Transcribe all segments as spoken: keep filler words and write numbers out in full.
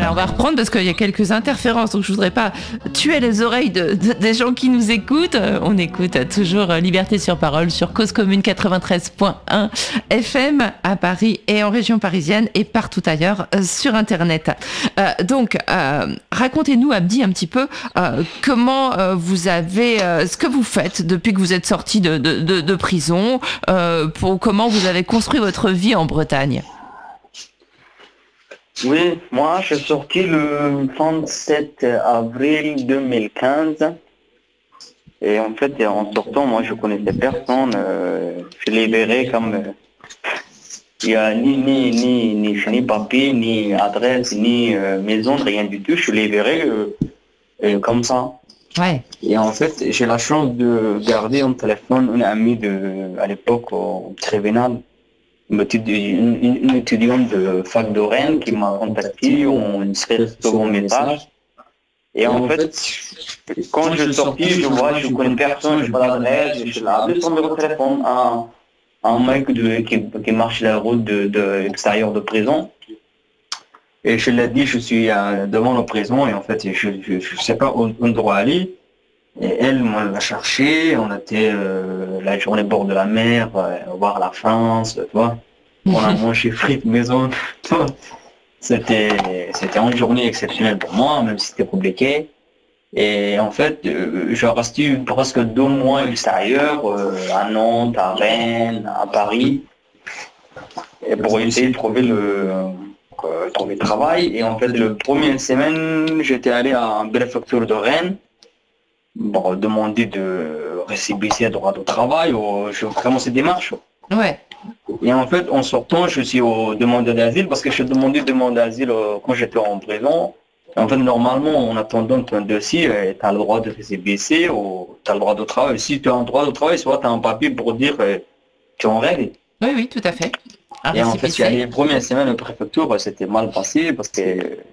Voilà, on va reprendre parce qu'il y a quelques interférences, donc je voudrais pas tuer les oreilles de, de- des gens qui nous écoutent. Euh, On écoute toujours euh, Liberté sur parole sur Cause Commune quatre-vingt-treize point un F M à Paris et en région parisienne et partout ailleurs euh, sur Internet. Euh, donc, euh, racontez-nous, Abdi, un petit peu euh, comment euh, vous avez, euh, ce que vous faites depuis que vous êtes sorti de, de, de, de prison, euh, pour comment vous avez construit votre vie en Bretagne. Oui, moi, je suis sorti le vingt-sept avril deux mille quinze. Et en fait, en sortant, moi, je connaissais personne. euh, je l'ai libéré comme... euh, il n'y a ni, ni, ni, ni, ni papier, ni adresse, ni euh, maison, rien du tout. Je suis libéré euh, euh, comme ça. Ouais. Et en fait, j'ai la chance de garder en téléphone une amie de, à l'époque au tribunal, une, étudi- une- une- une étudiante de fac de Rennes qui m'a contacté, on inscrit sur mon message. Et en fait, quand je suis sorti, je vois, je connais personne, je n'ai pas d'adresse, je l'ai appelé son numéro de téléphone à un mec de, qui, qui marche la route de, de l'extérieur de prison. Et je lui ai dit, je suis euh, devant la prison et en fait, je ne sais pas où on doit aller. Et elle, moi, elle l'a cherché, on était euh, la journée au bord de la mer, euh, voir la France, tu vois. On a mangé frites maison. tu vois. C'était, c'était une journée exceptionnelle pour moi, même si c'était compliqué. Et en fait, euh, j'ai resté presque deux mois à l'extérieur, euh, à Nantes, à Rennes, à Paris, et pour essayer de trouver le, euh, trouver travail. Et en fait, le première semaine, j'étais allé à une préfecture de Rennes pour demander de récépissé droit au travail. Ou, je commence ces démarches. Ouais. Et en fait, en sortant, je suis au demandeur d'asile parce que je demandais de demande d'asile euh, quand j'étais en prison. En fait, normalement, en attendant ton dossier, tu as le droit de récépissé ou tu as le droit de travail. Si tu as un droit de travail, soit tu as un papier pour dire que tu es en règle. Oui, oui, tout à fait. Un Et en fait, récépissé. les premières semaines de préfecture, c'était mal passé parce que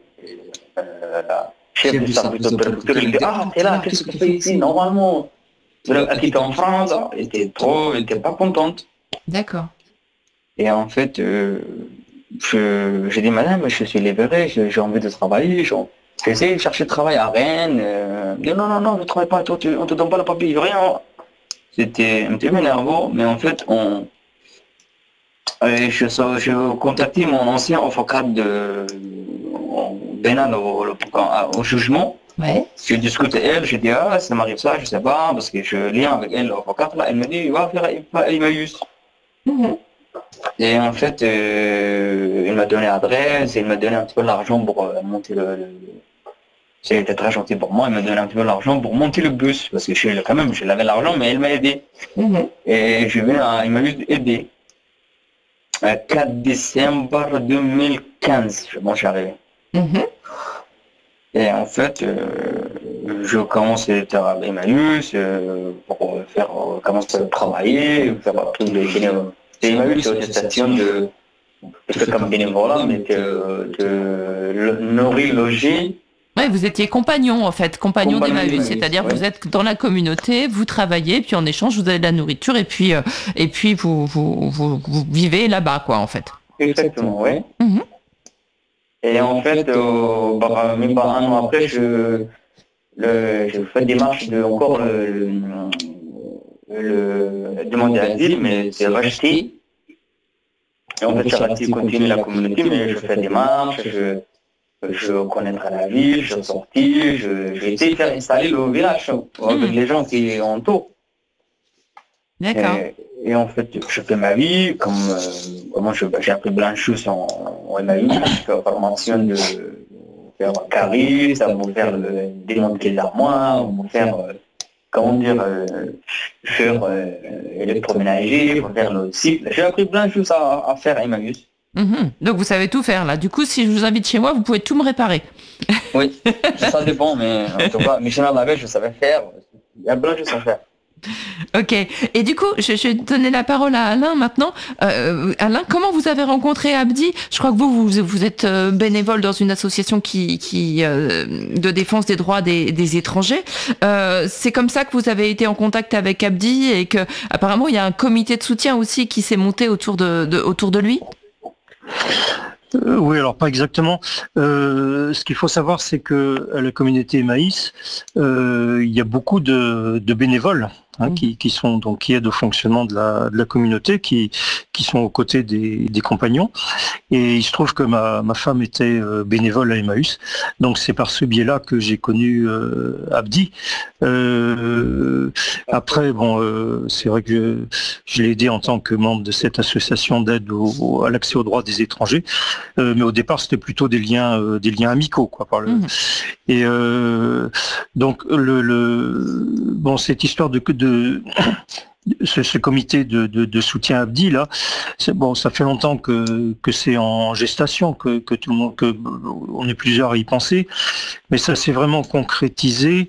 euh, la chef du service de préfecture, il dit ah, t'es là, qu'est-ce que tu fais ici? Normalement, tu as quitté en France, elle était trop, elle était pas contente. D'accord. Et en fait, euh, je- j'ai dit, madame, je suis libéré, j'ai j'ai envie de travailler. J'ai j'ai essayé de chercher de travail à Rennes. Euh, elle dit, non, non, non, ne travaille pas, toi, tu, on te donne pas le papier, rien. C'était un petit peu nerveux, mais en fait, on, euh, je, so- je contactais mon ancien avocat de en pénal au, au, au jugement. Ouais. Je discute avec elle, je dis, ah, ça m'arrive ça, je sais pas, parce que je lien avec elle, l'avocate, là, elle me dit, va faire Emmaüs. Mhm. Et en fait, euh, il m'a donné l'adresse, il m'a donné un petit peu l'argent pour euh, monter le... le- C'était très gentil pour moi, il m'a donné un petit peu l'argent pour monter le bus, parce que je, quand même, je l'avais l'argent, mais il m'a aidé. Mhm. Et je vais, à- il m'a juste aidé. Le quatre décembre deux mille quinze, je m'en suis arrivé. Mhm. Et en fait, euh, je commence à être à Emmaüs euh, pour faire, euh, commencer à travailler, faire un truc de bénévolat. C'est Emmaüs, c'est une station de, je fais comme bénévolat, mais de, de le- nourrir, loger. Ouais, vous étiez compagnon, en fait, compagnon Compagnon d'Emmaüs, d'Emmaüs, c'est-à-dire ouais. vous êtes dans la communauté, vous travaillez, puis en échange vous avez de la nourriture, et puis euh, et puis vous vous, vous vous vivez là-bas, quoi, en fait. Exactement, oui. Mhm. Et en fait, euh, bah, même pas un an après, je, le, je fais des démarches de encore le, le, le demande d'asile, mais c'est rejeté. Et en fait, j'ai resté continuer la communauté, mais je fais des marches, je, je connaître la ville, je sortis, je, j'ai essayé de faire installer le village avec les gens qui entourent. D'accord. Et, et en fait, je fais ma vie, comme euh, comment je- j'ai appris plein de choses en, en Emmaüs, faire formation de faire cariste, pour faire le démonter l'armoire, pour faire, euh, comment dire, euh, faire euh, électroménager, pour faire le cycle. J'ai appris plein de choses à, à faire à Emmaüs. Mhm. Donc vous savez tout faire, là. Du coup, si je vous invite chez moi, vous pouvez tout me réparer. Oui, ça dépend, mais en tout cas, Michel Lavet, je savais faire. Il y a plein de choses à faire. Ok. Et du coup, je, je vais donner la parole à Alain maintenant. Euh, Alain, comment vous avez rencontré Abdi? Je crois que vous, vous, vous êtes euh, bénévole dans une association qui, qui euh, de défense des droits des, des étrangers. Euh, c'est comme ça que vous avez été en contact avec Abdi et que apparemment il y a un comité de soutien aussi qui s'est monté autour de, de autour de lui. Euh, oui, alors pas exactement. Euh, ce qu'il faut savoir, c'est que à la communauté Emmaüs, euh, il y a beaucoup de, de bénévoles hein, mmh. qui, qui sont donc qui aident au fonctionnement de la, de la communauté, qui, qui sont aux côtés des, des compagnons. Et il se trouve que ma, ma femme était euh, bénévole à Emmaüs, donc c'est par ce biais-là que j'ai connu euh, Abdi. Euh, après, bon, euh, c'est vrai que je, je l'ai aidé en tant que membre de cette association d'aide au, au, à l'accès aux droits des étrangers. Euh, mais au départ, c'était plutôt des liens, euh, des liens amicaux, quoi. Par le... mmh. Et euh, donc, le, le, bon, cette histoire de, de ce, ce comité de, de, de soutien à Abdi, là, c'est, bon, ça fait longtemps que, que c'est en gestation, que, que tout le monde, que on est plusieurs à y penser, mais ça s'est vraiment concrétisé.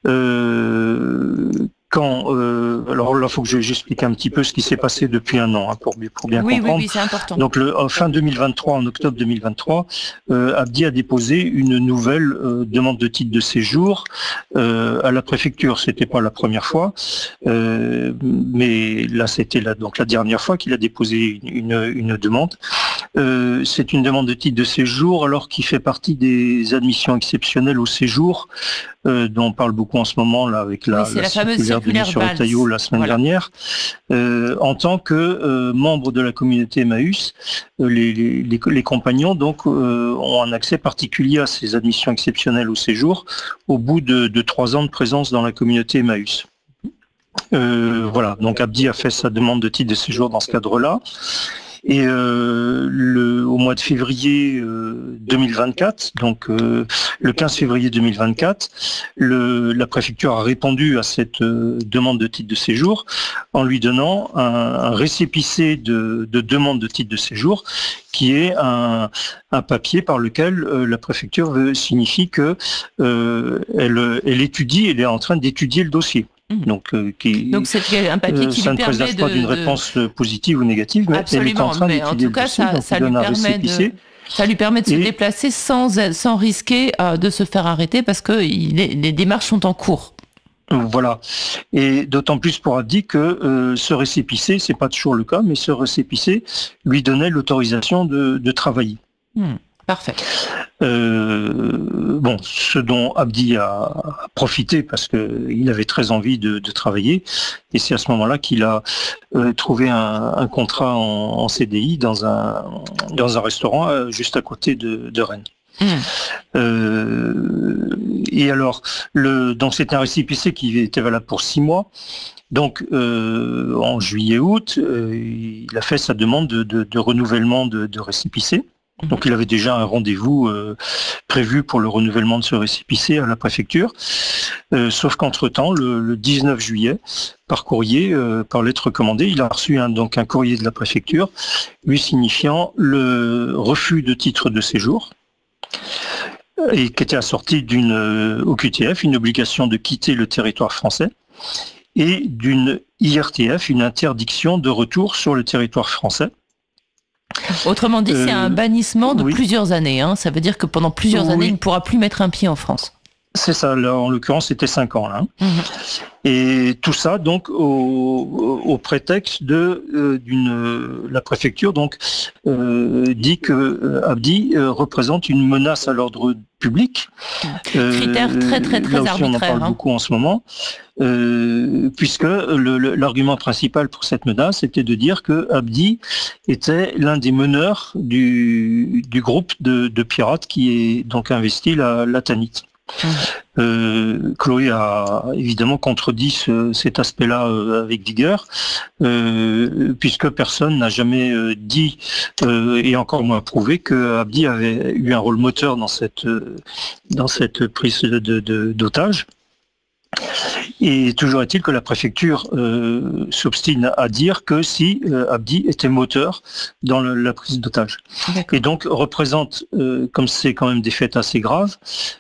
Euh, Quand, euh, alors là, il faut que je, j'explique un petit peu ce qui s'est passé depuis un an, hein, pour, pour bien oui, comprendre. Oui, oui, c'est important. Donc, le, en fin deux mille vingt-trois, en octobre deux mille vingt-trois, euh, Abdi a déposé une nouvelle euh, demande de titre de séjour euh, à la préfecture. C'était pas la première fois, euh, mais là, c'était la, donc la dernière fois qu'il a déposé une, une, une demande. Euh, c'est une demande de titre de séjour, alors qu'il fait partie des admissions exceptionnelles au séjour, euh, dont on parle beaucoup en ce moment là avec la, oui, la, la fameuse circulaire de M. Retailleau la semaine voilà. dernière. Euh, en tant que euh, membre de la communauté Emmaüs, euh, les, les, les, les compagnons donc euh, ont un accès particulier à ces admissions exceptionnelles au séjour au bout de, de trois ans de présence dans la communauté Emmaüs. Euh, voilà, donc Abdi a fait sa demande de titre de séjour dans ce cadre-là. Et euh, le, au mois de février euh, deux mille vingt-quatre, donc euh, le quinze février deux mille vingt-quatre, le, la préfecture a répondu à cette euh, demande de titre de séjour en lui donnant un, un récépissé de, de demande de titre de séjour qui est un, un papier par lequel euh, la préfecture veut, signifie que euh, elle, elle étudie, elle est en train d'étudier le dossier. Donc, euh, qui, Donc c'est un papier qui euh, ça lui ne présage permet pas de, d'une de... réponse positive ou négative, mais absolument, elle est en train mais en tout cas, dossier, ça, ça, lui permet de, ça lui permet de se et... déplacer sans, sans risquer euh, de se faire arrêter parce que il est, les démarches sont en cours. Voilà. Et d'autant plus pour Abdi que euh, ce récépissé, c'est pas toujours le cas, mais ce récépissé lui donnait l'autorisation de, de travailler. Hmm. Parfait. Euh, bon, ce dont Abdi a profité parce qu'il avait très envie de, de travailler, et c'est à ce moment-là qu'il a euh, trouvé un, un contrat en, en C D I dans un dans un restaurant euh, juste à côté de, de Rennes. Mmh. Euh, et alors, le, donc c'est un récépissé qui était valable pour six mois. Donc, euh, en juillet-août, euh, il a fait sa demande de, de, de renouvellement de, de récépissé. Donc il avait déjà un rendez-vous euh, prévu pour le renouvellement de ce récépissé à la préfecture, euh, sauf qu'entre-temps, le, le dix-neuf juillet, par courrier, euh, par lettre commandée, il a reçu un, donc un courrier de la préfecture lui signifiant le refus de titre de séjour et qui était assorti d'une euh, O Q T F, une obligation de quitter le territoire français, et d'une I R T F, une interdiction de retour sur le territoire français. Autrement dit, euh, c'est un bannissement de oui. plusieurs années. Hein. Ça veut dire que pendant plusieurs oui. années, il ne pourra plus mettre un pied en France. C'est ça, là, en l'occurrence, c'était cinq ans. Là. Mmh. Et tout ça, donc, au, au prétexte de euh, d'une euh, la préfecture, donc, euh, dit que euh, Abdi euh, représente une menace à l'ordre public. Euh, Critère très très très là aussi, arbitraire. On en parle hein. beaucoup en ce moment, euh, puisque le, le, l'argument principal pour cette menace était de dire que Abdi était l'un des meneurs du, du groupe de, de pirates qui est donc investi la, la Tanit. Mmh. Euh, Chloé a évidemment contredit ce, cet aspect-là euh, avec vigueur, euh, puisque personne n'a jamais euh, dit, euh, et encore moins prouvé, que Abdi avait eu un rôle moteur dans cette, euh, dans cette prise de, de, de, d'otage. Et toujours est-il que la préfecture euh, s'obstine à dire que si euh, Abdi était moteur dans le, la prise d'otage. D'accord. Et donc représente, euh, comme c'est quand même des faits assez graves,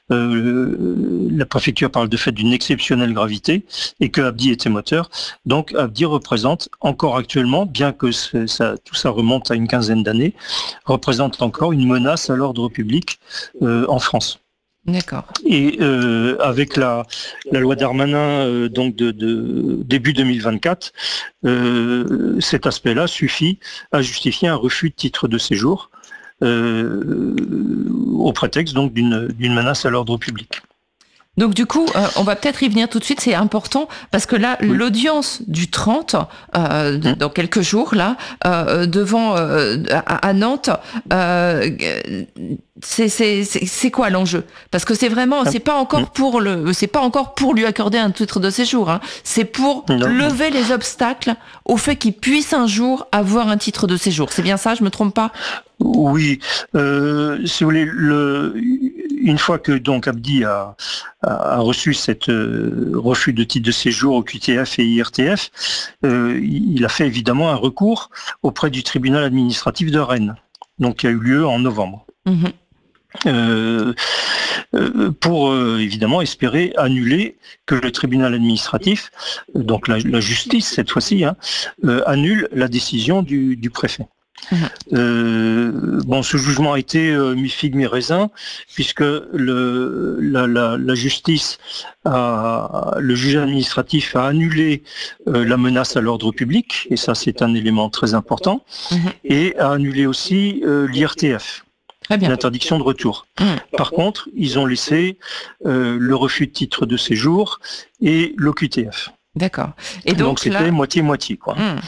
euh, la préfecture parle de faits d'une exceptionnelle gravité et que Abdi était moteur. Donc Abdi représente encore actuellement, bien que ça, tout ça remonte à une quinzaine d'années, représente encore une menace à l'ordre public euh, en France. D'accord. Et euh, avec la, la loi Darmanin euh, donc de, de début deux mille vingt-quatre, euh, cet aspect-là suffit à justifier un refus de titre de séjour euh, au prétexte donc d'une, d'une menace à l'ordre public. Donc du coup, euh, on va peut-être y venir tout de suite, c'est important, parce que là, oui. l'audience du trente, euh, mmh. dans quelques jours, là, euh, devant euh, à, à Nantes, euh, c'est, c'est, c'est, c'est quoi l'enjeu ? Parce que c'est vraiment, c'est pas encore mmh. pour le, c'est pas encore pour lui accorder un titre de séjour, hein. C'est pour non. lever les obstacles au fait qu'il puisse un jour avoir un titre de séjour. C'est bien ça, je me trompe pas ? Oui, euh, si vous voulez, le, une fois que donc Abdi a, a, a reçu cette euh, refus de titre de séjour au Q T F et I R T F, euh, il a fait évidemment un recours auprès du tribunal administratif de Rennes, donc qui a eu lieu en novembre. Mmh. Euh, euh, pour euh, évidemment espérer annuler que le tribunal administratif, donc la, la justice cette fois-ci, hein, euh, annule la décision du, du préfet. Mmh. Euh, bon, ce jugement a été euh, mi-figue, mi-raisin, puisque le, la, la, la justice, a, le juge administratif a annulé euh, la menace à l'ordre public, et ça c'est un élément très important, mmh. et a annulé aussi euh, l'I R T F. L'interdiction de retour. Mmh. Par contre, ils ont laissé euh, le refus de titre de séjour et l'O Q T F. D'accord. Et donc, donc c'était là... moitié-moitié, quoi. Mmh.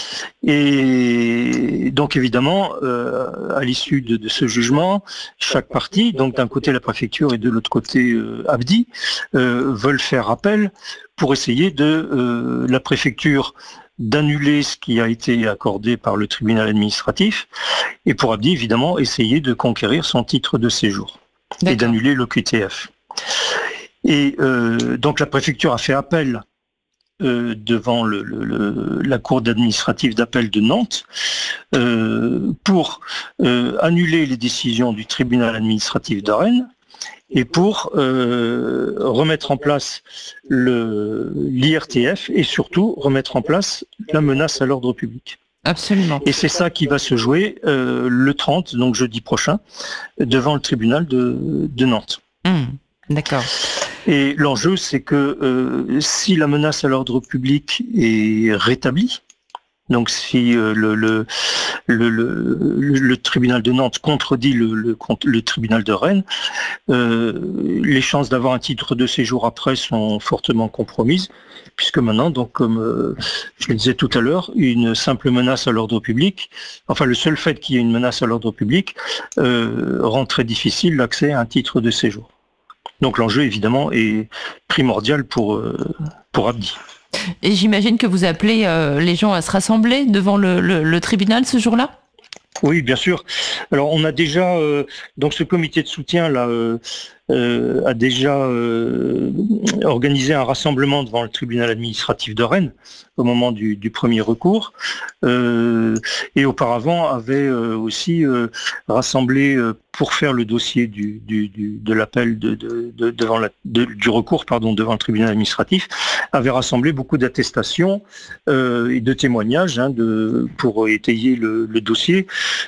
Et donc évidemment, euh, à l'issue de, de ce jugement, chaque partie, donc d'un côté la préfecture et de l'autre côté euh, Abdi, euh, veulent faire appel pour essayer de euh, la préfecture d'annuler ce qui a été accordé par le tribunal administratif, et pour Abdi, évidemment, essayer de conquérir son titre de séjour. D'accord. Et d'annuler l'O Q T F. Et euh, donc la préfecture a fait appel euh, devant le, le, le, la cour administrative d'appel de Nantes euh, pour euh, annuler les décisions du tribunal administratif de Rennes, et pour euh, remettre en place le, l'I R T F et surtout remettre en place la menace à l'ordre public. Absolument. Et c'est ça qui va se jouer euh, le trente, donc jeudi prochain, devant le tribunal de, de Nantes. Mmh, d'accord. Et l'enjeu, c'est que euh, si la menace à l'ordre public est rétablie, donc si euh, le, le, le, le, le tribunal de Nantes contredit le, le, le tribunal de Rennes, euh, les chances d'avoir un titre de séjour après sont fortement compromises, puisque maintenant, donc comme euh, je le disais tout à l'heure, une simple menace à l'ordre public, enfin le seul fait qu'il y ait une menace à l'ordre public, euh, rend très difficile l'accès à un titre de séjour. Donc l'enjeu évidemment est primordial pour, euh, pour Abdi. Et j'imagine que vous appelez euh, les gens à se rassembler devant le, le, le tribunal ce jour-là ? Oui, bien sûr. Alors on a déjà, euh, donc ce comité de soutien là euh, euh, a déjà euh, organisé un rassemblement devant le tribunal administratif de Rennes au moment du, du premier recours, euh, et auparavant avait euh, aussi euh, rassemblé euh, pour faire le dossier du, du, du de l'appel de, de, de, devant la, de, du recours pardon devant le tribunal administratif, avait rassemblé beaucoup d'attestations euh, et de témoignages hein, de, pour étayer le, le dossier.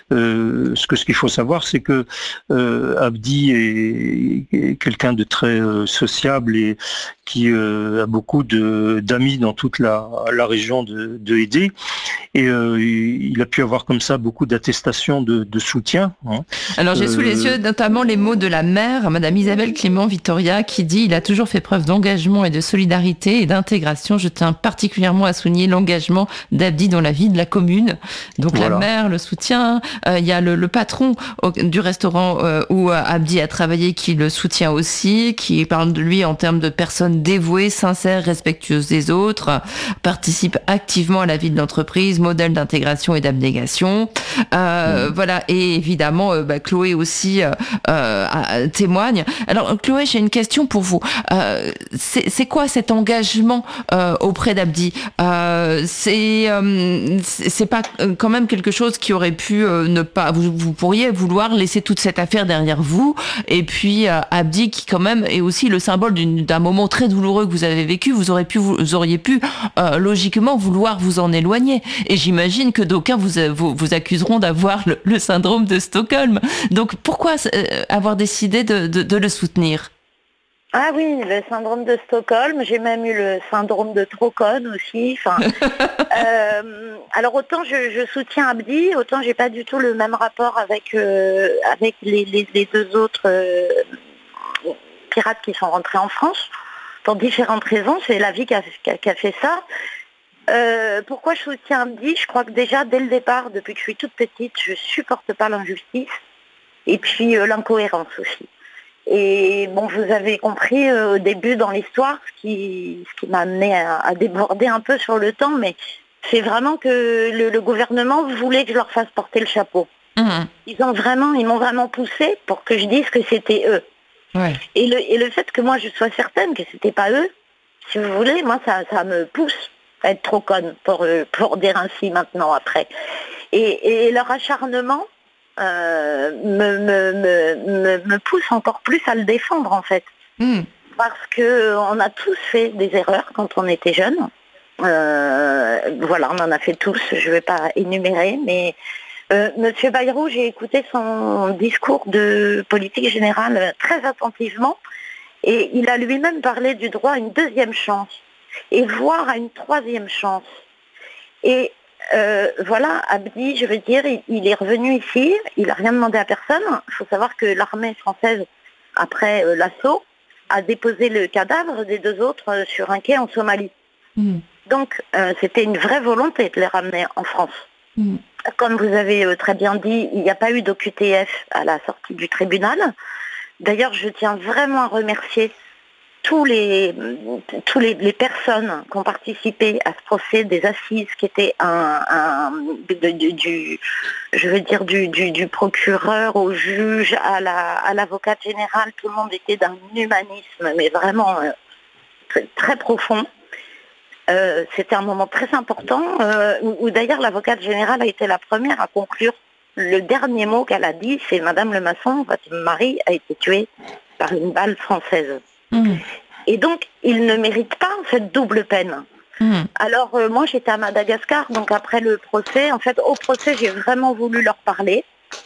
Euh, ce que ce qu'il faut savoir, c'est que euh, Abdi est, est quelqu'un de très euh, sociable et qui euh, a beaucoup de, d'amis dans toute la, la région de, de Édé, et euh, il a pu avoir comme ça beaucoup d'attestations de, de soutien. Hein. Alors j'ai sous les yeux notamment les mots de la mère, Madame Isabelle Clément Vittoria, qui dit « Il a toujours fait preuve d'engagement et de solidarité et d'intégration. Je tiens particulièrement à souligner l'engagement d'Abdi dans la vie de la commune. » Donc voilà. La mère, le soutien, euh, il y a le, le patron au, du restaurant euh, où Abdi a travaillé qui le soutient aussi, qui parle de lui en termes de personnes dévouée, sincère, respectueuse des autres, participe activement à la vie de l'entreprise, modèle d'intégration et d'abnégation. Euh, mmh. Voilà, et évidemment, euh, bah, Chloé aussi euh, euh, témoigne. Alors, Chloé, j'ai une question pour vous. Euh, c'est, c'est quoi cet engagement euh, auprès d'Abdi ? euh, c'est, euh, c'est pas quand même quelque chose qui aurait pu euh, ne pas... Vous, vous pourriez vouloir laisser toute cette affaire derrière vous, et puis euh, Abdi, qui quand même est aussi le symbole d'une, d'un moment très douloureux que vous avez vécu, vous auriez pu, vous auriez pu euh, logiquement vouloir vous en éloigner. Et j'imagine que d'aucuns vous, vous, vous accuseront d'avoir le, le syndrome de Stockholm. Donc pourquoi euh, avoir décidé de, de, de le soutenir ? Ah oui, le syndrome de Stockholm, j'ai même eu le syndrome de Trockon aussi. Enfin, euh, alors autant je, je soutiens Abdi, autant j'ai pas du tout le même rapport avec euh, avec les, les, les deux autres euh, pirates qui sont rentrés en France, pour différentes raisons. C'est la vie qui a, qui a, qui a fait ça. Euh, pourquoi je soutiens Abdi? Je crois que déjà dès le départ, depuis que je suis toute petite, je supporte pas l'injustice et puis euh, l'incohérence aussi. Et bon, vous avez compris euh, au début dans l'histoire ce qui, ce qui m'a amené à, à déborder un peu sur le temps, mais c'est vraiment que le, le gouvernement voulait que je leur fasse porter le chapeau. Mmh. Ils ont vraiment, ils m'ont vraiment poussé pour que je dise que c'était eux. Ouais. Et, le, et le fait que moi je sois certaine que c'était pas eux, si vous voulez, moi ça, ça me pousse à être trop conne pour, pour dire ainsi maintenant après. Et, et leur acharnement Euh, me, me, me, me pousse encore plus à le défendre en fait. Mmh. Parce qu'on a tous fait des erreurs quand on était jeune. Euh, voilà, on en a fait tous, je ne vais pas énumérer, mais euh, Monsieur Bayrou, j'ai écouté son discours de politique générale très attentivement et il a lui-même parlé du droit à une deuxième chance et voire à une troisième chance. Et Euh, voilà, Abdi, je veux dire, il, il est revenu ici, il n'a rien demandé à personne. Il faut savoir que l'armée française, après euh, l'assaut, a déposé le cadavre des deux autres euh, sur un quai en Somalie. Mmh. Donc, euh, c'était une vraie volonté de les ramener en France. Mmh. Comme vous avez euh, très bien dit, il n'y a pas eu d'O Q T F à la sortie du tribunal. D'ailleurs, je tiens vraiment à remercier tous les, tous les, les personnes qui ont participé à ce procès des assises, qui était un, un de, de, du, je veux dire du, du, du procureur au juge à la, à l'avocate générale, tout le monde était d'un humanisme, mais vraiment euh, très, très profond. Euh, c'était un moment très important, euh, où, où d'ailleurs l'avocate générale a été la première à conclure. Le dernier mot qu'elle a dit, c'est « Madame Lemasson, votre mari a été tué par une balle française ». Mmh. Et donc, il ne mérite pas cette double peine. Mmh. Alors, euh, moi, j'étais à Madagascar, donc après le procès, en fait, au procès, j'ai vraiment voulu leur parler.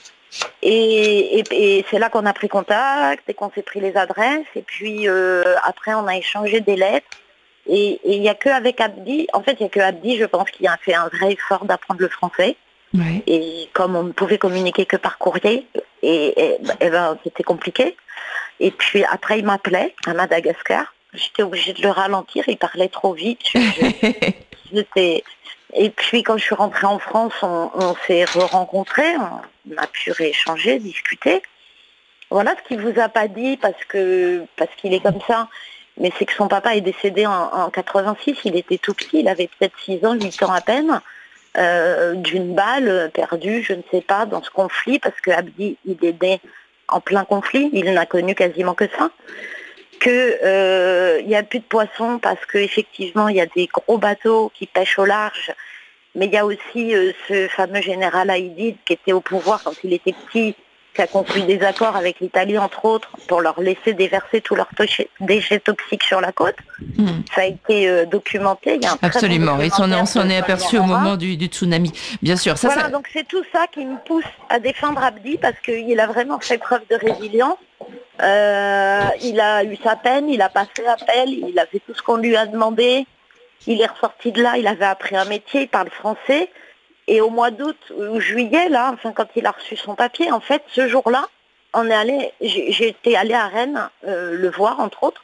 Et, et, et c'est là qu'on a pris contact et qu'on s'est pris les adresses. Et puis, euh, après, on a échangé des lettres. Et il n'y a qu'avec Abdi, en fait, il n'y a que Abdi, je pense, qui a fait un vrai effort d'apprendre le français. Oui. Et comme on ne pouvait communiquer que par courrier, et, et, et ben, c'était compliqué. Et puis après, il m'appelait à Madagascar. J'étais obligée de le ralentir, il parlait trop vite. Je, je, j'étais... Et puis quand je suis rentrée en France, on, on s'est re-rencontrés, on a pu rééchanger, discuter. Voilà ce qu'il ne vous a pas dit, parce, que, parce qu'il est comme ça. Mais c'est que son papa est décédé en, en quatre-vingt-six, il était tout petit, il avait peut-être six ans, huit ans à peine. Euh, d'une balle perdue, je ne sais pas, dans ce conflit, parce que Abdi, il est né en plein conflit, il n'a connu quasiment que ça, qu'il euh, n'y a plus de poissons parce qu'effectivement il y a des gros bateaux qui pêchent au large, mais il y a aussi euh, ce fameux général Haïdid qui était au pouvoir quand il était petit, qui a conclu des accords avec l'Italie entre autres pour leur laisser déverser tous leurs déchets toxiques sur la côte. Mmh. Ça a été euh, documenté. Il y a un Absolument, et on, on s'en est aperçu au moment du, du tsunami. Bien sûr. Ça, voilà, ça... donc c'est tout ça qui me pousse à défendre Abdi parce qu'il a vraiment fait preuve de résilience. Euh, il a eu sa peine, il a passé appel, il a fait tout ce qu'on lui a demandé. Il est ressorti de là, il avait appris un métier, il parle français. Et au mois d'août ou juillet, là, enfin quand il a reçu son papier, en fait, ce jour-là, on est allé, j'ai, j'ai été allée à Rennes euh, le voir, entre autres.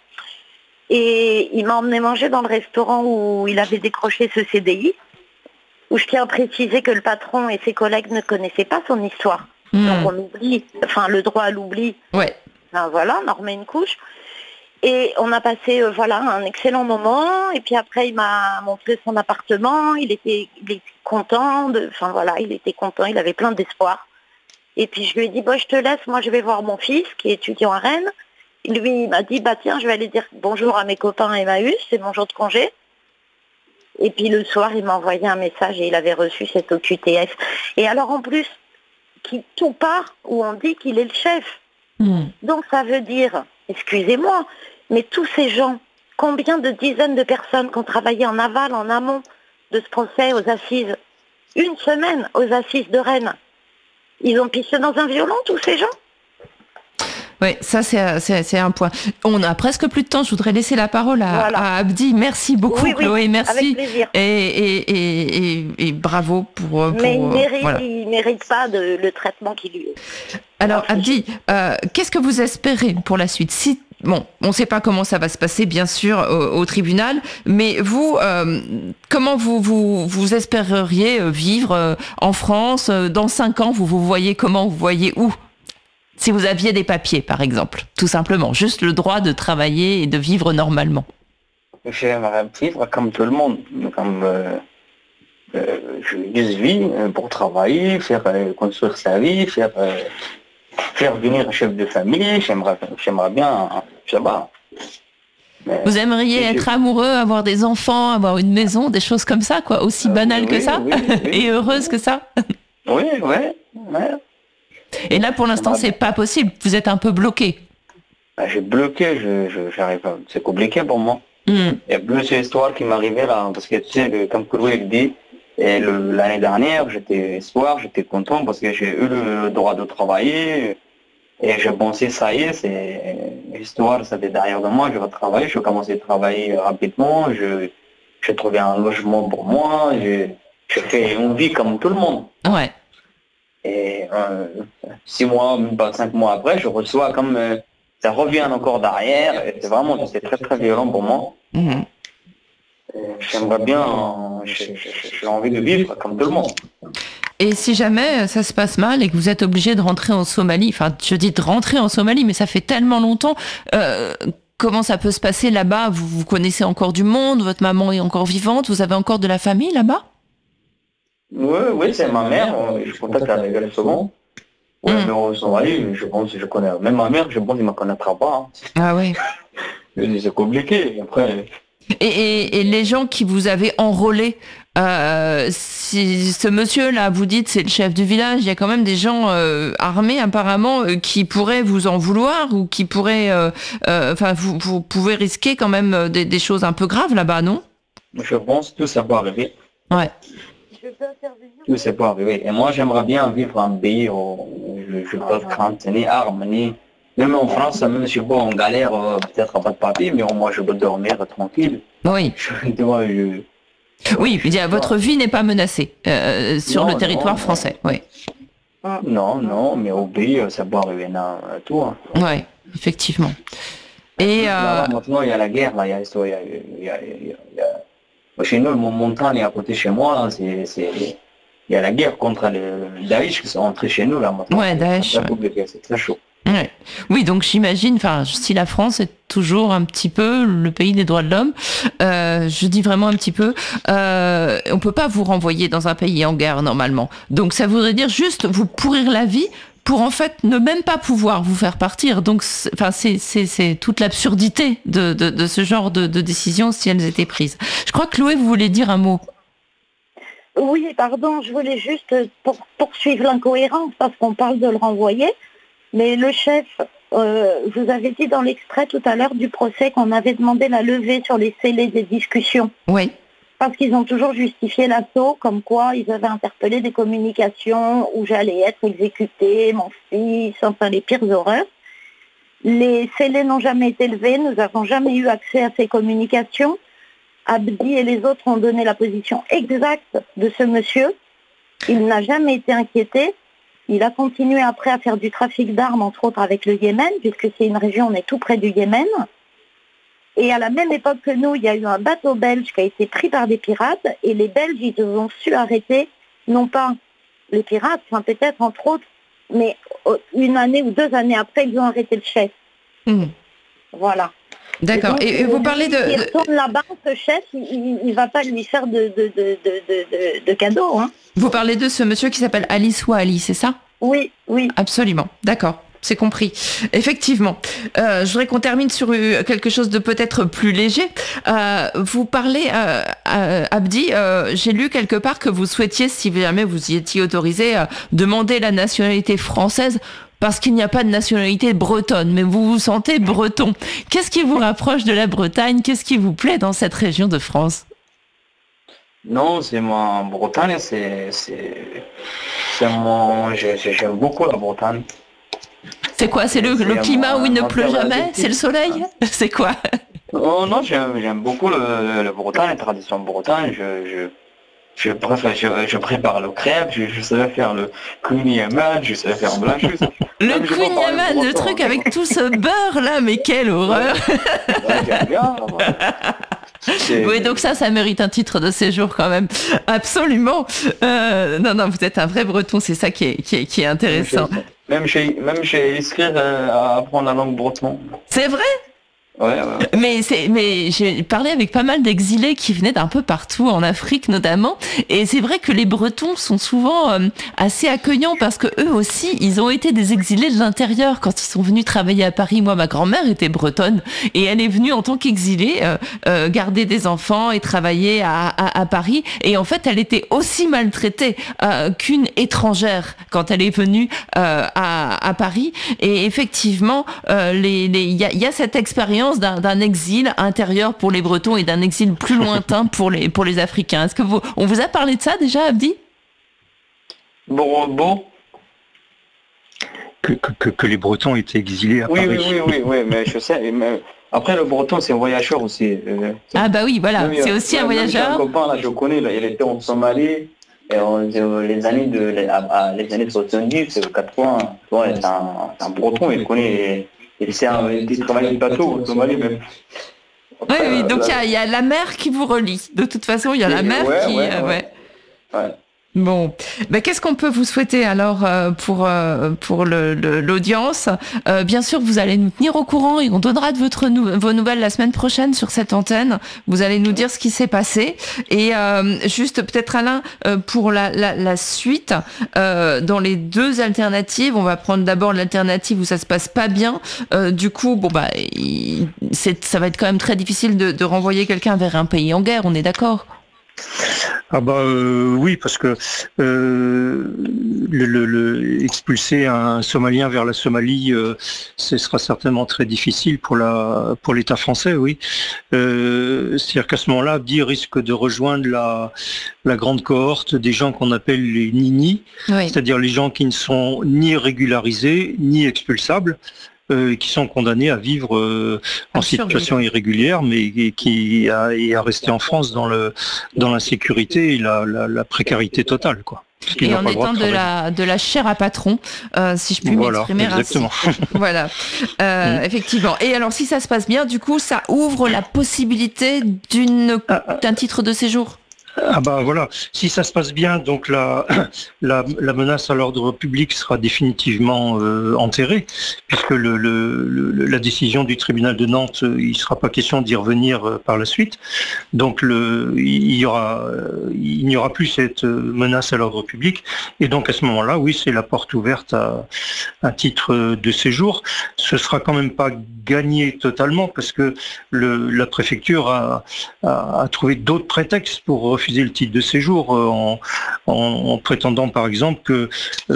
Et il m'a emmené manger dans le restaurant où il avait décroché ce C D I, où je tiens à préciser que le patron et ses collègues ne connaissaient pas son histoire. Mmh. Donc on oublie, enfin le droit à l'oubli. Ouais. Enfin, voilà, on en remet une couche. Et on a passé euh, voilà, un excellent moment. Et puis après, il m'a montré son appartement. Il était, il était content. De, enfin voilà, il était content. Il avait plein d'espoir. Et puis je lui ai dit, bah, je te laisse. Moi, je vais voir mon fils qui est étudiant à Rennes. Lui, il m'a dit, bah tiens, je vais aller dire bonjour à mes copains Emmaüs. C'est mon jour de congé. Et puis le soir, il m'a envoyé un message et il avait reçu cette O Q T F. Et alors en plus, qui tout part où on dit qu'il est le chef. Mmh. Donc ça veut dire, excusez-moi, mais tous ces gens, combien de dizaines de personnes qui ont travaillé en aval, en amont de ce procès aux assises, une semaine aux assises de Rennes, ils ont pissé dans un violon, tous ces gens? Oui, ça c'est, c'est, c'est un point. On a presque plus de temps, je voudrais laisser la parole à, voilà. à Abdi. Merci beaucoup oui, oui, Chloé, merci. Avec plaisir. Et, et, et, et, et bravo pour... pour Mais il mérite, voilà. il mérite pas de, le traitement qui lui est. Alors Abdi, euh, qu'est-ce que vous espérez pour la suite? Si, bon, on ne sait pas comment ça va se passer, bien sûr, au, au tribunal, mais vous, euh, comment vous, vous, vous espéreriez vivre euh, en France euh, dans cinq ans? Vous vous voyez comment? Vous voyez où? Si vous aviez des papiers, par exemple, tout simplement, juste le droit de travailler et de vivre normalement. J'aimerais vivre comme tout le monde, comme euh, euh, je vis pour travailler, faire euh, construire sa vie, faire euh, faire venir un chef de famille. J'aimerais, j'aimerais bien, je sais pas. Mais vous aimeriez être je... amoureux, avoir des enfants, avoir une maison, des choses comme ça, quoi, aussi banales euh, oui, que ça, oui, oui, et heureuse que ça. Oui, oui, oui. Et là, pour l'instant, c'est pas possible. Vous êtes un peu bloqué. Ah, j'ai bloqué, je, je, j'arrive pas. C'est compliqué pour moi. Mm. Il y a plusieurs histoires qui m'arrivaient là, parce que tu sais, comme Chloé le dit, et le, l'année dernière, j'étais soir, j'étais content parce que j'ai eu le droit de travailler. Et je pensais, ça y est, c'est l'histoire, ça fait derrière de moi, je vais travailler, je vais commencer à travailler rapidement, je, j'ai trouvé un logement pour moi, je, je fais une vie comme tout le monde. Ouais. Et euh, six mois, même pas cinq mois après, je reçois comme euh, ça revient encore derrière. Et c'est vraiment, c'est très très violent pour moi. Mm-hmm. J'aimerais bien, j'ai, j'ai envie de vivre comme tout le monde. Et si jamais ça se passe mal et que vous êtes obligé de rentrer en Somalie, enfin je dis de rentrer en Somalie, mais ça fait tellement longtemps, euh, comment ça peut se passer là-bas? vous, vous connaissez encore du monde, votre maman est encore vivante, vous avez encore de la famille là-bas? Oui, oui, c'est ma mère, je contacte avec elle souvent. Oui, mm. mais en Somalie, je pense que je connais, même ma mère, je pense qu'elle ne me connaîtra pas. Hein. Ah oui. C'est compliqué, après... Et, et, et les gens qui vous avez enrôlés, euh, si ce monsieur-là, vous dites c'est le chef du village, il y a quand même des gens euh, armés apparemment euh, qui pourraient vous en vouloir ou qui pourraient, enfin, euh, euh, vous, vous pouvez risquer quand même des, des choses un peu graves là-bas, non? Je pense que tout ça peut arriver. Ouais. Tout ça peut arriver. Et moi, j'aimerais bien vivre en pays où je ne peux pas craindre ni armes, ni... Même en France, même si je suis pas en galère, euh, peut-être pas de papier, mais au moins je peux dormir tranquille. Oui. Je, tu vois, je... Oui, je dire, votre vie n'est pas menacée euh, sur non, le territoire non, français. Non. Oui. Non, non, mais au pays, ça peut arriver à tout. Hein. Oui, effectivement. Et là, euh... maintenant, il y a la guerre, là, il y a, il y a, il y a, il y a... Chez nous, mon montagne est à côté de chez moi, là, c'est, c'est... il y a la guerre contre le Daesh qui sont entrés chez nous, là, maintenant. Ouais, Daesh. C'est très compliqué, c'est très chaud. Ouais. Oui, donc j'imagine, enfin, si la France est toujours un petit peu le pays des droits de l'homme, euh, je dis vraiment un petit peu, euh, on peut pas vous renvoyer dans un pays en guerre normalement. Donc ça voudrait dire juste vous pourrir la vie pour en fait ne même pas pouvoir vous faire partir. Donc, enfin, c'est, c'est, c'est toute l'absurdité de, de, de ce genre de, de décisions si elles étaient prises. Je crois que Chloé, vous voulez dire un mot. Oui, pardon, je voulais juste pour, poursuivre l'incohérence parce qu'on parle de le renvoyer. Mais le chef, euh, je vous avais dit dans l'extrait tout à l'heure du procès qu'on avait demandé la levée sur les scellés des discussions. Oui. Parce qu'ils ont toujours justifié l'assaut, comme quoi ils avaient interpellé des communications où j'allais être exécutée, mon fils, enfin les pires horreurs. Les scellés n'ont jamais été levés, nous n'avons jamais eu accès à ces communications. Abdi et les autres ont donné la position exacte de ce monsieur. Il n'a jamais été inquiété. Il a continué après à faire du trafic d'armes, entre autres avec le Yémen, puisque c'est une région, on est tout près du Yémen. Et à la même époque que nous, il y a eu un bateau belge qui a été pris par des pirates, et les Belges, ils ont su arrêter, non pas les pirates, enfin peut-être entre autres, mais une année ou deux années après, ils ont arrêté le chef. Mmh. Voilà. D'accord. Et, donc, et vous parlez de... Il retourne là-bas, ce chef, il ne va pas lui faire de, de, de, de, de, de cadeaux. Hein. Vous parlez de ce monsieur qui s'appelle Ali Souali, c'est ça? Oui, oui. Absolument. D'accord. C'est compris. Effectivement. Euh, je voudrais qu'on termine sur quelque chose de peut-être plus léger. Euh, vous parlez, euh, euh, Abdi, euh, j'ai lu quelque part que vous souhaitiez, si jamais vous y étiez autorisé, euh, demander la nationalité française parce qu'il n'y a pas de nationalité bretonne, mais vous vous sentez breton. Qu'est-ce qui vous rapproche de la Bretagne? Qu'est-ce qui vous plaît dans cette région de France? Non, c'est moi, Bretagne, c'est, c'est, c'est mon, j'aime beaucoup la Bretagne. C'est quoi? C'est le, le climat où il ne pleut jamais? C'est le soleil? C'est quoi? Oh non, j'aime, j'aime beaucoup le, le Bretagne, la tradition bretonne. Je, je, je, préfère, je, je prépare le crêpe, je, je sais faire le kouign-amann, je sais faire plein de choses. Le kouign-amann, le truc avec tout ce beurre là, mais quelle horreur! Ouais, j'aime bien. C'est... Oui, donc ça, ça mérite un titre de séjour quand même. Absolument. Euh, non, non, vous êtes un vrai breton, c'est ça qui est, qui est, qui est intéressant. Même chez, même chez inscrire euh, à apprendre la langue breton. C'est vrai? Ouais, ouais. Mais, c'est, mais j'ai parlé avec pas mal d'exilés qui venaient d'un peu partout, en Afrique notamment, et c'est vrai que les Bretons sont souvent euh, assez accueillants parce que eux aussi, ils ont été des exilés de l'intérieur quand ils sont venus travailler à Paris. Moi, ma grand-mère était bretonne et elle est venue en tant qu'exilée euh, euh, garder des enfants et travailler à, à, à Paris. Et en fait, elle était aussi maltraitée euh, qu'une étrangère quand elle est venue euh, à, à Paris. Et effectivement, euh, les, les, y a, y a cette expérience D'un, d'un exil intérieur pour les Bretons et d'un exil plus lointain pour les, pour les Africains. Est-ce que vous, on vous a parlé de ça déjà, Abdi? Bon, bon. Que, que, que les Bretons étaient exilés à oui, Paris. Oui, oui, oui, oui, mais je sais. Mais après, le Breton, c'est un voyageur aussi. Euh, ah bah oui, voilà, même, c'est aussi même, un voyageur. Un copain, là, je connais, là, il était en Somalie. Et on, les années de les, les années soixante-dix, quatre-vingts, ouais, c'est un, c'est un Breton, il connaît. Et c'est un il travaille du bateau au Somalie même. Après, oui, oui, donc il euh, y, y a la mer qui vous relie. De toute façon, il y a la mer ouais, qui... Ouais, euh, ouais. Ouais. Ouais. Bon, ben, qu'est-ce qu'on peut vous souhaiter alors euh, pour euh, pour le, le, l'audience? euh, Bien sûr, vous allez nous tenir au courant et on donnera de votre nou- vos nouvelles la semaine prochaine sur cette antenne. Vous allez nous dire ce qui s'est passé. Et euh, juste peut-être Alain, euh, pour la, la, la suite, euh, dans les deux alternatives, on va prendre d'abord l'alternative où ça se passe pas bien. Euh, du coup, bon bah, il, c'est, ça va être quand même très difficile de, de renvoyer quelqu'un vers un pays en guerre. On est d'accord? Ah bah euh, oui, parce que euh, le, le, le, expulser un Somalien vers la Somalie, euh, ce sera certainement très difficile pour la pour l'État français, oui. Euh, c'est-à-dire qu'à ce moment-là, Abdi risque de rejoindre la la grande cohorte des gens qu'on appelle les Nini, oui. C'est-à-dire les gens qui ne sont ni régularisés ni expulsables. Euh, qui sont condamnés à vivre euh, en situation irrégulière, mais et, qui a, et à rester en France dans le dans l'insécurité et la, la, la précarité totale, quoi. Et en étant de, de la de la chair à patron, euh, si je puis voilà, m'exprimer ainsi. Voilà, euh, mmh. Effectivement. Et alors, si ça se passe bien, du coup, ça ouvre la possibilité d'une d'un titre de séjour. Ah bah voilà, si ça se passe bien, donc la, la, la menace à l'ordre public sera définitivement euh, enterrée, puisque le, le, le, la décision du tribunal de Nantes, il ne sera pas question d'y revenir euh, par la suite. Donc le, il y aura, euh, il n'y aura plus cette menace à l'ordre public, et donc à ce moment-là, oui, c'est la porte ouverte à un titre de séjour. Ce sera quand même pas gagné totalement, parce que le, la préfecture a, a, a trouvé d'autres prétextes pour refuser le titre de séjour euh, en, en, en prétendant par exemple que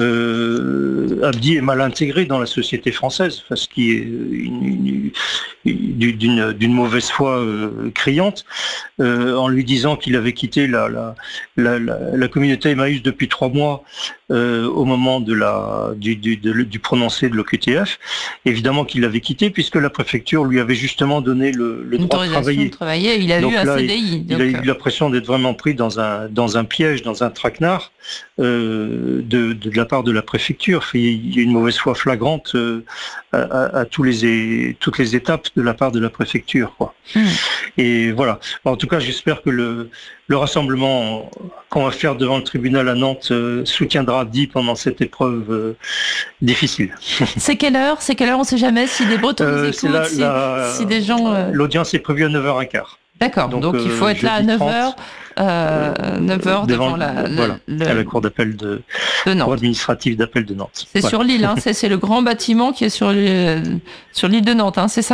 euh, Abdi est mal intégré dans la société française, ce qui est une, une, d'une, d'une mauvaise foi euh, criante, euh, en lui disant qu'il avait quitté la, la, la, la, la communauté Emmaüs depuis trois mois euh, au moment de la, du, du, de, du prononcé de l'O Q T F. Évidemment qu'il l'avait quitté puisque la préfecture lui avait justement donné le, le droit de travailler. de travailler. Il a donc eu un là, C D I. Il, donc... il a eu l'impression d'être vraiment pris dans un, dans un piège, dans un traquenard euh, de, de, de la part de la préfecture. Il y a une mauvaise foi flagrante euh, à, à, à tous les, toutes les étapes de la part de la préfecture, quoi. Mmh. Et voilà. En tout cas, j'espère que le, le rassemblement qu'on va faire devant le tribunal à Nantes euh, soutiendra Abdi pendant cette épreuve euh, difficile. C'est quelle heure C'est quelle heure On ne sait jamais si des Bretons nous écoutent, la, si, la, si des gens... Euh... L'audience est prévue à neuf heures quinze. D'accord, donc, donc il faut euh, être là à neuf heures, euh, neuf heures devant, devant la, voilà, le, à la cour d'appel de, de Nantes. Cour administrative d'appel de Nantes. C'est voilà. sur l'île, hein, c'est, c'est le grand bâtiment qui est sur l'île, sur l'île de Nantes, hein, c'est ça ?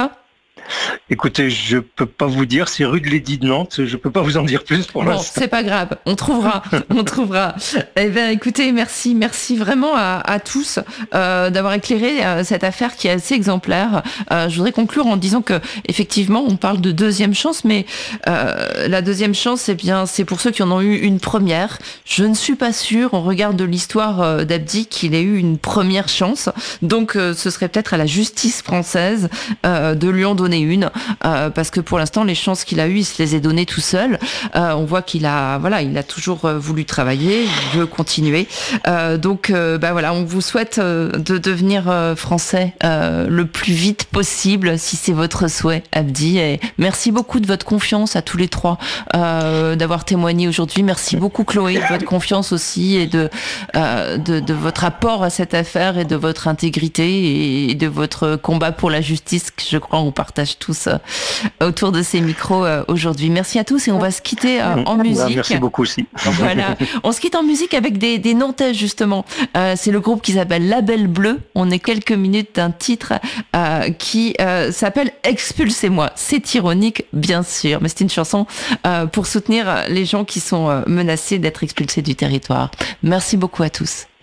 Écoutez, je peux pas vous dire, c'est rue de l'Édit de Nantes, je peux pas vous en dire plus pour bon, l'instant. C'est pas grave, on trouvera, on trouvera. Eh bien, écoutez, merci, merci vraiment à, à tous euh, d'avoir éclairé euh, cette affaire qui est assez exemplaire. Euh, je voudrais conclure en disant que effectivement, on parle de deuxième chance, mais euh, la deuxième chance, eh bien, c'est pour ceux qui en ont eu une première. Je ne suis pas sûre, on regarde de l'histoire euh, d'Abdi, qu'il ait eu une première chance. Donc, euh, ce serait peut-être à la justice française euh, de lui en donner une, euh, parce que pour l'instant, les chances qu'il a eues, il se les est données tout seul. Euh, on voit qu'il a, voilà, il a toujours voulu travailler, il veut continuer. Euh, donc, euh, bah voilà, on vous souhaite euh, de devenir euh, français euh, le plus vite possible, si c'est votre souhait, Abdi. Et merci beaucoup de votre confiance à tous les trois, euh, d'avoir témoigné aujourd'hui. Merci beaucoup, Chloé, de votre confiance aussi et de, euh, de, de votre apport à cette affaire et de votre intégrité et de votre combat pour la justice que je crois on partage tous euh, autour de ces micros euh, aujourd'hui. Merci à tous et on va se quitter euh, en musique. Merci beaucoup aussi. Voilà, on se quitte en musique avec des, des Nantais justement. Euh, c'est le groupe qui s'appelle Label Bleu. On est quelques minutes d'un titre euh, qui euh, s'appelle Expulsez-moi. C'est ironique bien sûr, mais c'est une chanson euh, pour soutenir les gens qui sont euh, menacés d'être expulsés du territoire. Merci beaucoup à tous.